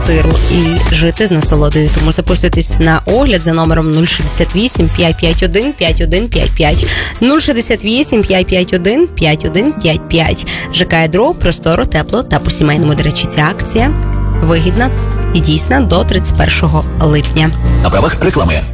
квартиру і жити з насолодою. Тому записуйтесь на огляд за номером 068 551 5155. 068 551 5155. ЖК «Ядро», просторо, тепло та по-сімейному. До речі, ця акція вигідна і дійсна до 31 липня. На правах реклами.